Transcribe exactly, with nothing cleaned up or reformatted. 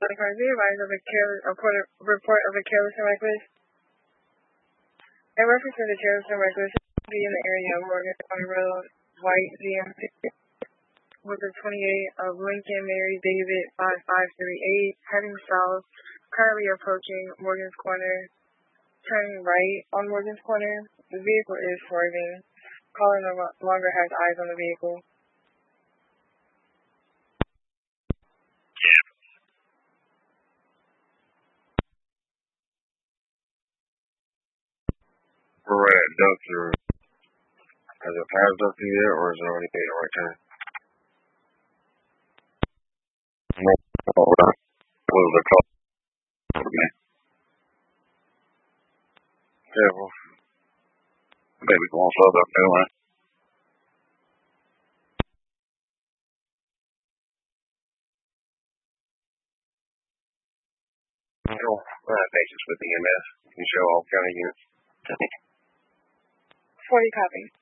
Be advised of a, careless, a report, report of a careless and reckless. In reference to the careless and reckless, be in the area of Morgan County Road, White, Z M with the twenty-eight of Lincoln Mary David five five three eight, heading south, currently approaching Morgan's Corner, turning right on Morgan's Corner. The vehicle is swerving. Caller no longer has eyes on the vehicle. We're right at Dumpster. Has it passed Dumpster yet, or is it already made a right turn? What was the call? Okay. Careful. Baby going slow up anyway. No, we're on basis with E M S. You show all county units. forty copy.